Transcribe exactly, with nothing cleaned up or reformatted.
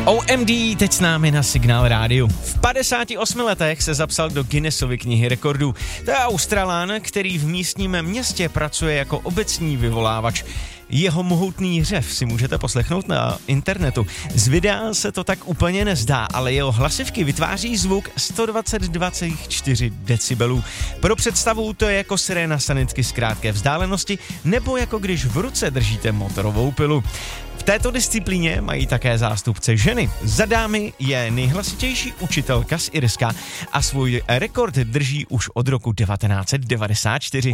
O M D teď s námi na Signál rádiu. V padesáti osmi letech se zapsal do Guinnessovy knihy rekordů. To je Australán, který v místním městě pracuje jako obecní vyvolávač. Jeho mohutný řev si můžete poslechnout na internetu. Z videa se to tak úplně nezdá, ale jeho hlasivky vytváří zvuk sto dvacet dva celá čtyři decibelů. Pro představu to je jako siréna sanitky z krátké vzdálenosti, nebo jako když v ruce držíte motorovou pilu. V této disciplíně mají také zástupce ženy. Za dámy je nejhlasitější učitelka z Irska a svůj rekord drží už od roku devatenáct set devadesát čtyři.